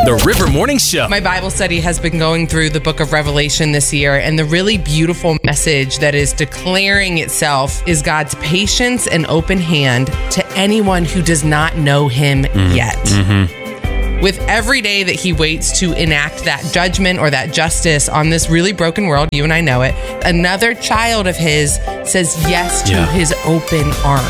The River Morning Show. My Bible study has been going through the book of Revelation this year, and the really beautiful message that is declaring itself is God's patience and open hand to anyone who does not know him yet. With every day that he waits to enact that judgment or that justice on this really broken world, you and I know it, another child of his says yes to his open arms.